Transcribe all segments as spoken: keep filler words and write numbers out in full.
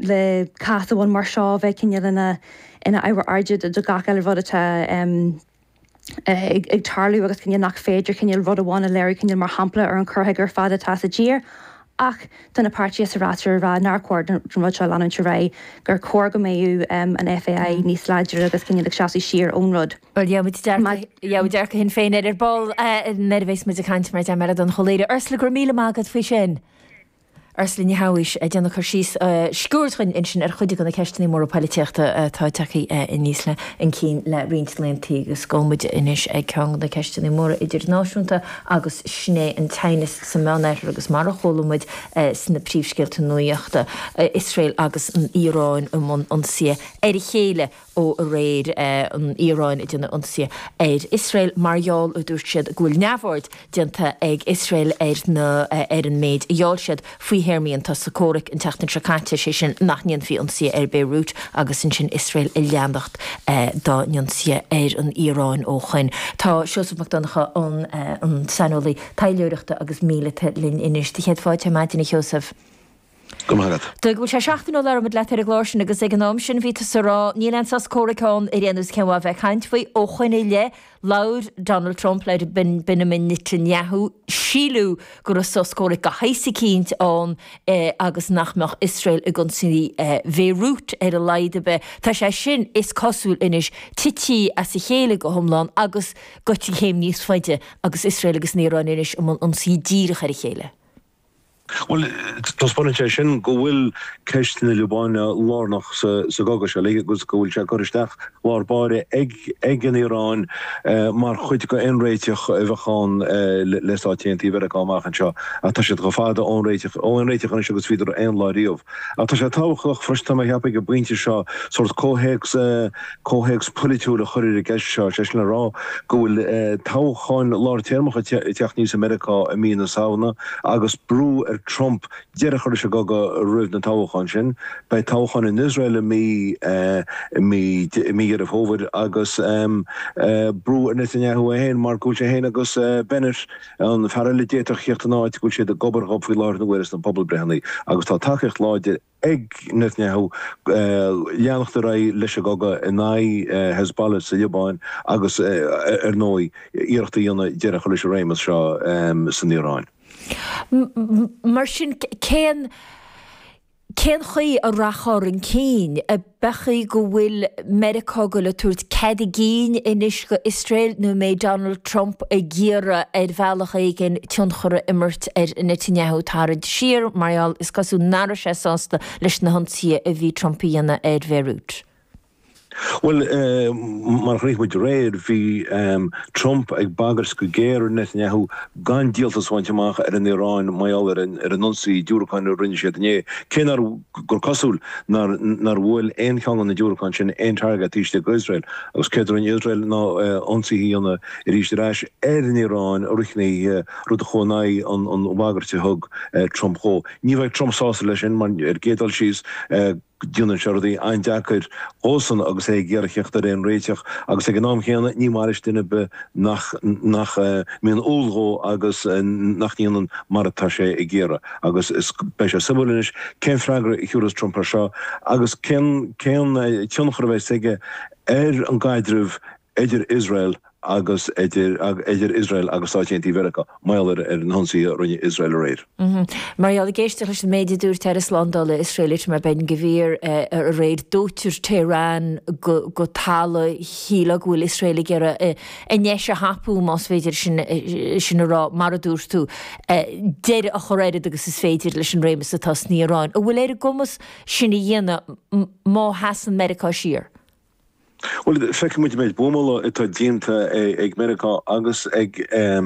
le cáthahhain mar seo bheith cinenne ina ina ábhar airde do gach eile rud atá um, ag ag tarlú agus cinne nach féidir cinne rud amháin a léir cinne mar hampla ar an chuthaig ar fada tá a dír. Ach duna páirtí sa rátar rá nácuir drum se lean te ré gur cór go méú um, an F A I níos láidir agus cinine seaí siar ónrod. Well ja dearcha hin féin ar ball nervvéis mu a caiint mar de mar an choléide. Ursula gur míle mágad fao sin. Ursula ní hais a déanana chu síos scúirthain in sin ar chuide gona ceistena mór políteachta tá taí in níos le an cín le riintléontaí agus gomid inis ag ceann na ceistena mór idirnáisiúnta agus sné an tainis sa menéir agus mar a cholamid sna príomhscéalta nuíochta Israel agus an Íráin am an sia ar chéile ó réir an Íráin i duna ansia ar Israel marall a dúirt siad gúil neamhord dianta ag Israel ar na ar an méid iáil siad faoi Hermíon tá sa córic an teachtain tracáte sé sin nachníon fi an sia ar Beirut agus in sin Israel i leandacht dá níon sia ar an Íráin ó chuin. Tá Siosaf McDonagha an an sanolaí tailiúireachta agus mílete linn inis. Tí chéad fáid temáitina Siosaf. Dúig bhil sé seachtain ó lemid le ar a glásin agus ag an nám sin ví sa rá nílan sas córicán i réanús ceá bheith chaint faoi ó chuine le laud Donald Trump le bin Benjamin Netanyahu sílú gur sos córic go heisi cínt an agus nachmeach Israel i gon sinní Beirut ar a leide be. Tá sé sin is cosúil inis tití a sa chéile go thomláin agus gotí chéim níos faide agus Israel agus Níráin inis am an sí díirech ar a chéile. Well, tá sin go bhfuil ceistena Lubáine lárnach sa gaga se le agus go bhfuil se choristeach lár báire ag an Íráin mar chuid go inréiteach a bheitán lesáitiantí bhar aáachchan seo a tá sé go fáda ónréiteach ónréiteach an agus viidir an láíomh. A tá sé táchach frista a heappa go buinte seo sort cóhéigs cóhéigs politúla choirir a gceist seo sé le rá go bhfuil táchaáin lár téarmacha teach níos America a mí na saona agus brú Trump dearach chuir se gaga roimh na tábhacháin sin, bei tábhacháin in Israel mí mí ar a bhóvid agus brú ar Netanyahu a héin mar gúil sé héin agus Bennett an fearlidéach cheachtanáid gúil sé de gobarhab fao láir na bhfuiras an pobl brehannaí agus tá takeíocht láide ag Netanyahu leanachta ra leis a gaga in ná Hezbollah sa Liobáin agus ar nói íireachta dhéanana dearach chuir se réimeas seo san Íráin. Mar sin cén cén chuí a rachar an cín a bechaí go bhfuil America go le túirt cad a gín inis go Israel nó mé Donald Trump a ggéire ar bhealach igen tionchara immert ar Netanyahu táid siar marall is cosú nára sé sásta leis na hansaí a bhí Trumpiana ar Beirut. Well, uh, mar chríoch muid réir bhí um, Trump ag bagars go géir Netanyahu gan díaltas bhaintteach ar an Íráin maiall ar an nonsaí dúracáin ar rinne siad né. Cénar gur cosúil nar bhfuil éon cheangan na dúracáin sin éon targa tíiste go Israel, agus céidir an Israel ná onsaí híanana i ríiste ráis ar an Íráin a ruchnaí rud a chonaí an bagarte thug Trump cho. Ní bheith Trump sása lei sin man ar gédal síos Dúnan seirdaí ein deacair ósan agus é ggéarcheachta réon réiteach agus ag an nám chéanna ní maris duine be nach míon úlró agus nach níanaan mar atá sé i ggéire agus is bei sé sibolinis cén freigra i chiúras Trump seo agus cén tionchar bheith sige ar an gaiddrih idir Israel agus idir Israel agus áitiantí Verica maiall ar an honsaí rinne Israel a réir. Mariall géiste leis an méidir dúr teras Landála Israelit mar ben gohír ar a réir dótir Teherán go tála híla bhfuil Israeli gera a neis a hapú más féidir sin rá mar a dúr tú. Déir a choréide agus is féidir leis an réimeas a tas ní Iráin. A bhfuil éidir gomas sinna dhéana má hasan America sír. Well, feice muid méid búmala itá dínta ag America agus ag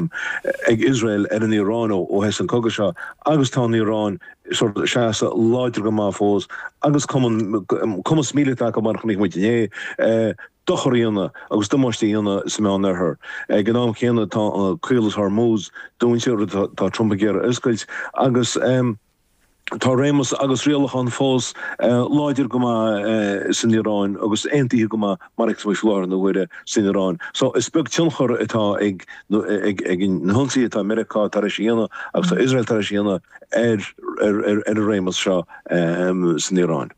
Israel ar an Irán ó heas an coga seo agus tá an Irán sort of seasa láidir go má fós agus cumas míleach go marchanig muid né docharíanana agus domáistíanana sa meán ar thir. Ag an ám chéanana tá Cuilas Hormuz dúin siúr tá Trump a géire iscailt agus tá réimeas agus rialachan fós láidir go san Iráin agus aontaithe go mar ag mé fláir na bhuiire san Iráin. So is beag tionchar atá ag na honsaí atá America tar éis dhéanana agus tá Israel tar éis dhéanana ar a réimeas seo san Iráin.